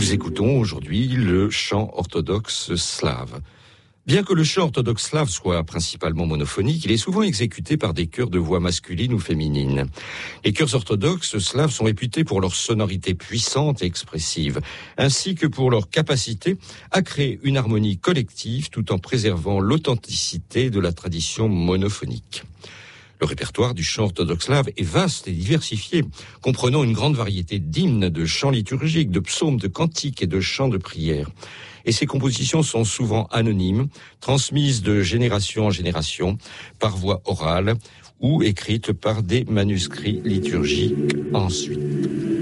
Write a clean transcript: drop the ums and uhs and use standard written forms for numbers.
Nous écoutons aujourd'hui le chant orthodoxe slave. Bien que le chant orthodoxe slave soit principalement monophonique, il est souvent exécuté par des chœurs de voix masculine ou féminine. Les chœurs orthodoxes slaves sont réputés pour leur sonorité puissante et expressive, ainsi que pour leur capacité à créer une harmonie collective tout en préservant l'authenticité de la tradition monophonique. Le répertoire du chant orthodoxe slave est vaste et diversifié, comprenant une grande variété d'hymnes, de chants liturgiques, de psaumes, de cantiques et de chants de prière. Et ces compositions sont souvent anonymes, transmises de génération en génération, par voie orale ou écrites par des manuscrits liturgiques ensuite.